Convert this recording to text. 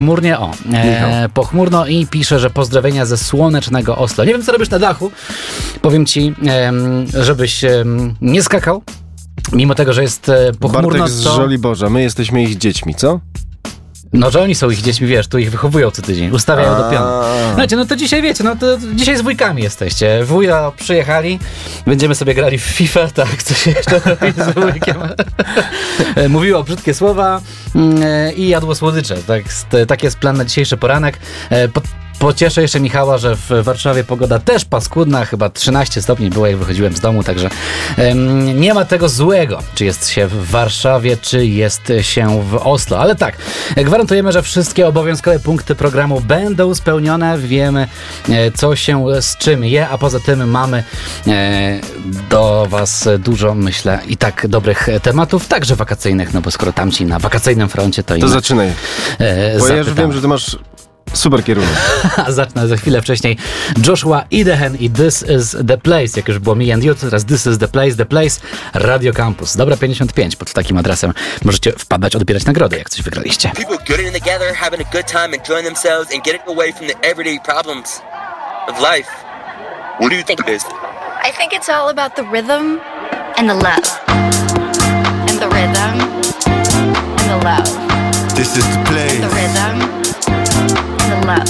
Pochmurnie, pochmurno i pisze, że pozdrowienia ze słonecznego Oslo. Nie wiem, co robisz na dachu. Powiem ci, żebyś nie skakał, mimo tego, że jest pochmurno. Bartek z Żoliborza, my jesteśmy ich dziećmi, co? No, że oni są ich dziećmi, wiesz, tu ich wychowują co tydzień, ustawiają do pionu. Słuchajcie, no to dzisiaj wiecie, no to dzisiaj z wujkami jesteście. Wuja przyjechali, będziemy sobie grali w FIFA, tak, co się jeszcze robi z wujkiem. Mówiło brzydkie słowa i jadło słodycze. Tak jest plan na dzisiejszy poranek. Pocieszę jeszcze Michała, że w Warszawie pogoda też paskudna, chyba 13 stopni było, jak wychodziłem z domu, także nie ma tego złego, czy jest się w Warszawie, czy jest się w Oslo. Ale tak, gwarantujemy, że wszystkie obowiązkowe punkty programu będą spełnione, wiemy, co się z czym je, a poza tym mamy do was dużo, myślę, i tak dobrych tematów, także wakacyjnych, no bo skoro tamci na wakacyjnym froncie, to zaczynaj, bo ja już wiem, że ty masz super kierunek. Zacznę za chwilę wcześniej. Joshua Idehen i This is the Place. Jak już było Me and You, teraz This is the Place, Radio Campus. Dobra 55, pod takim adresem możecie wpadać, odbierać nagrody, jak coś wygraliście. People getting together, having a good time, enjoying themselves and getting away from the everyday problems of life. What do you think it is? I think it's all about the rhythm and the love. And the rhythm and the love. This is the place. The rhythm